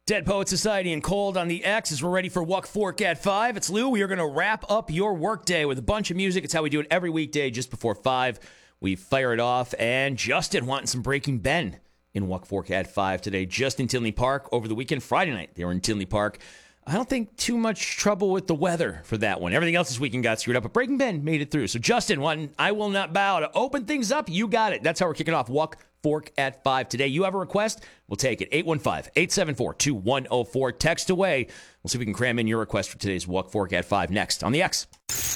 Dead Poet Society and Cold on the X as we're ready for Wuck Fork at 5. It's Lou. We are going to wrap up your workday with a bunch of music. It's how we do it every weekday just before 5. We fire it off. And Justin wanting some Breaking Ben in Wuck Fork at 5 today, just in Tinley Park over the weekend. Friday night, they were in Tinley Park. I don't think too much trouble with the weather for that one. Everything else this weekend got screwed up, but Breaking Ben made it through. So Justin wanting I Will Not Bow to open things up. You got it. That's how we're kicking off Wuck Fork at 5 today. You have a request? We'll take it. 815-874-2104. Text away. We'll see if we can cram in your request for today's Wuck Fork at 5 next on the X.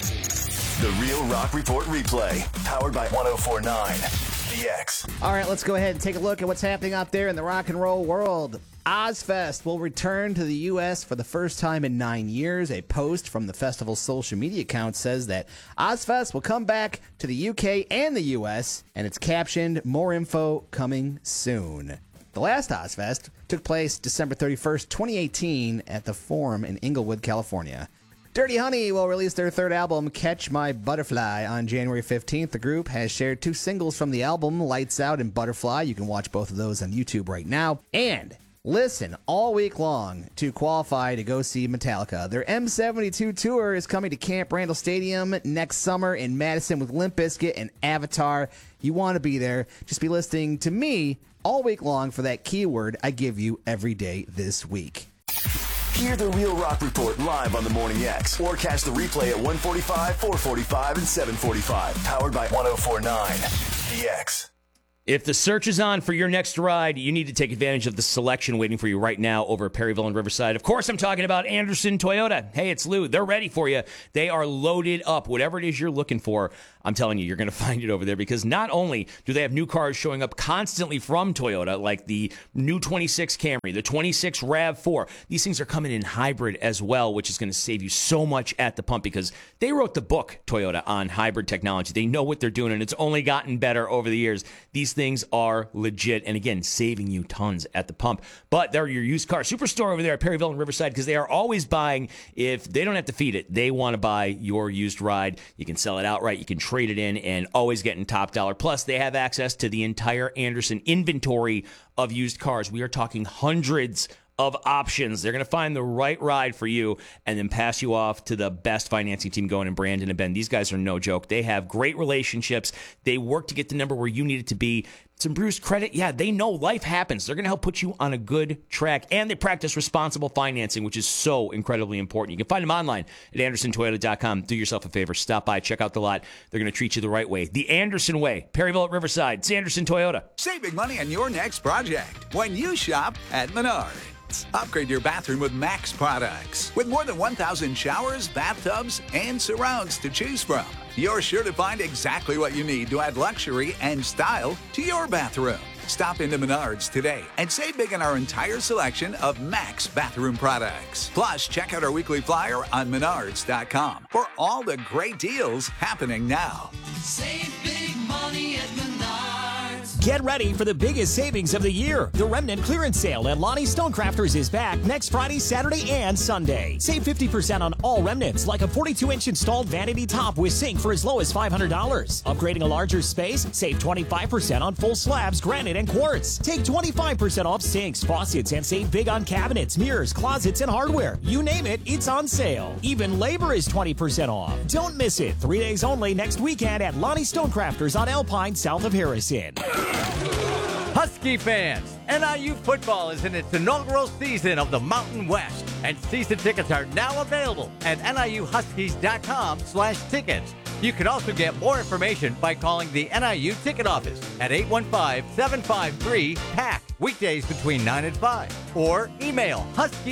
The Real Rock Report replay, powered by 104.9 The X. All right, let's go ahead and take a look at what's happening out there in the rock and roll world. Ozfest will return to the U.S. for the first time in 9 years. A post from the festival's social media account says that Ozfest will come back to the U.K. and the U.S., and it's captioned, "More info coming soon." The last Ozfest took place December 31st, 2018 at the Forum in Inglewood, California. Dirty Honey will release their third album, Catch My Butterfly, on January 15th. The group has shared 2 singles from the album, Lights Out and Butterfly. You can watch both of those on YouTube right now. And listen all week long to qualify to go see Metallica. Their M72 tour is coming to Camp Randall Stadium next summer in Madison with Limp Bizkit and Avatar. You want to be there. Just be listening to me all week long for that keyword I give you every day this week. Hear the Real Rock Report live on the Morning X, or catch the replay at 1:45, 4:45, and 7:45. Powered by 104.9 The X. If the search is on for your next ride, you need to take advantage of the selection waiting for you right now over at Perryville and Riverside. Of course, I'm talking about Anderson Toyota. Hey, it's Lou. They're ready for you. They are loaded up. Whatever it is you're looking for, I'm telling you, you're going to find it over there, because not only do they have new cars showing up constantly from Toyota, like the new 26 Camry, the 26 RAV4. These things are coming in hybrid as well, which is going to save you so much at the pump, because they wrote the book, Toyota, on hybrid technology. They know what they're doing, and it's only gotten better over the years. These things are legit, and again, saving you tons at the pump. But they're your used car superstore over there at Perryville and Riverside, because they are always buying. If they don't have to feed it, they want to buy your used ride. You can sell it outright. You can trade it in, and always getting top dollar. Plus, they have access to the entire Anderson inventory of used cars. We are talking hundreds of options. They're going to find the right ride for you and then pass you off to the best financing team going in Brandon and Ben. These guys are no joke. They have great relationships. They work to get the number where you need it to be. Some bruised credit, yeah, they know life happens. They're going to help put you on a good track, and they practice responsible financing, which is so incredibly important. You can find them online at AndersonToyota.com. Do yourself a favor. Stop by, check out the lot. They're going to treat you the right way. The Anderson way. Perryville at Riverside. It's Anderson Toyota. Saving money on your next project when you shop at Menards. Upgrade your bathroom with Max products. With more than 1,000 showers, bathtubs, and surrounds to choose from, you're sure to find exactly what you need to add luxury and style to your bathroom. Stop into Menards today and save big on our entire selection of Max bathroom products. Plus, check out our weekly flyer on Menards.com for all the great deals happening now. Save big money at Menards. Get ready for the biggest savings of the year. The Remnant Clearance Sale at Lonnie Stonecrafters is back next Friday, Saturday, and Sunday. Save 50% on all remnants, like a 42-inch installed vanity top with sink for as low as $500. Upgrading a larger space, save 25% on full slabs, granite, and quartz. Take 25% off sinks, faucets, and save big on cabinets, mirrors, closets, and hardware. You name it, it's on sale. Even labor is 20% off. Don't miss it. 3 days only next weekend at Lonnie Stonecrafters on Alpine, south of Harrison. Husky fans, NIU football is in its inaugural season of the Mountain West, and season tickets are now available at NIUHuskies.com/tickets. You can also get more information by calling the NIU ticket office at 815-753-PACK, weekdays between 9 and 5, or email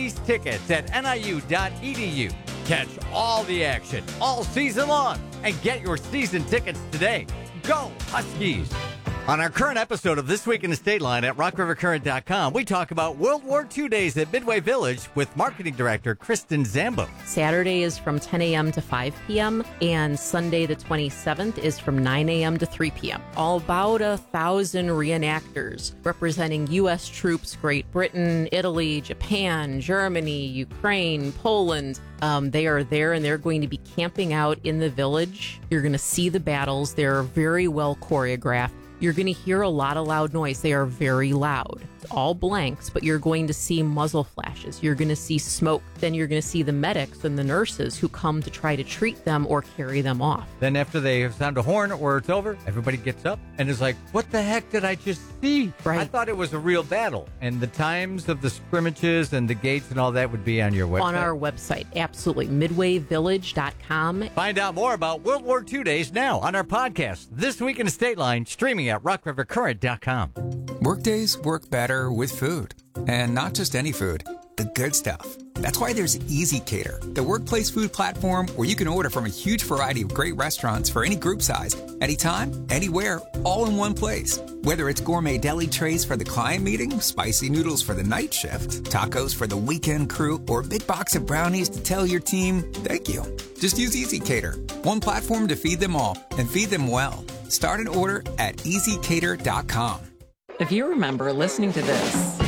huskiestickets@niu.edu. Catch all the action all season long and get your season tickets today. Go Huskies! On our current episode of This Week in the State Line at RockRiverCurrent.com, we talk about World War II days at Midway Village with Marketing Director Kristen Zambo. Saturday is from 10 a.m. to 5 p.m., and Sunday the 27th is from 9 a.m. to 3 p.m. All about 1,000 reenactors representing U.S. troops, Great Britain, Italy, Japan, Germany, Ukraine, Poland. They are there, and they're going to be camping out in the village. You're going to see the battles. They're very well choreographed. You're going to hear a lot of loud noise. They are very loud. It's all blanks, but you're going to see muzzle flashes. You're going to see smoke. Then you're going to see the medics and the nurses who come to try to treat them or carry them off. Then after they sound a horn or it's over, everybody gets up and is like, what the heck did I just see? Right. I thought it was a real battle. And the times of the scrimmages and the gates and all that would be on your website. On our website, absolutely. MidwayVillage.com. Find out more about World War II days now on our podcast, This Week in the State Line, streaming at rockrivercurrent.com. Workdays work better with food. And not just any food, the good stuff. That's why there's Easy Cater, the workplace food platform where you can order from a huge variety of great restaurants for any group size, anytime, anywhere, all in one place. Whether it's gourmet deli trays for the client meeting, spicy noodles for the night shift, tacos for the weekend crew, or a big box of brownies to tell your team, thank you. Just use Easy Cater, one platform to feed them all and feed them well. Start an order at easycater.com. If you remember listening to this,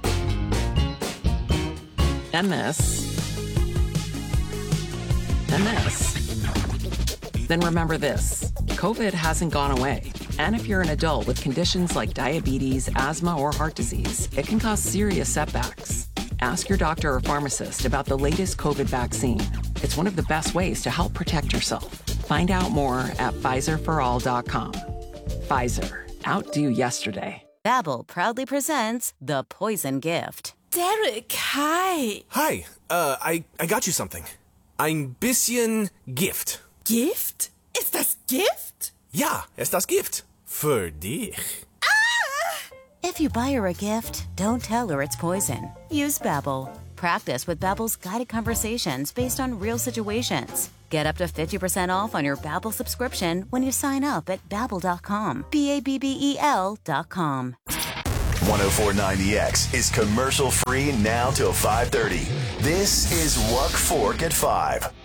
and this, and this, then remember this. COVID hasn't gone away. And if you're an adult with conditions like diabetes, asthma, or heart disease, it can cause serious setbacks. Ask your doctor or pharmacist about the latest COVID vaccine. It's one of the best ways to help protect yourself. Find out more at PfizerForAll.com. Pfizer. Outdo yesterday. Babbel proudly presents The Poison Gift. Derek, hi. Hi, I got you something. Ein bisschen Gift. Gift? Ist das Gift? Ja, ist das Gift. Für dich. If you buy her a gift, don't tell her it's poison. Use Babbel. Practice with Babbel's guided conversations based on real situations. Get up to 50% off on your Babbel subscription when you sign up at Babbel.com. Babbel.com. 104.9 The X is commercial free now till 5:30. This is Luck Fork at 5.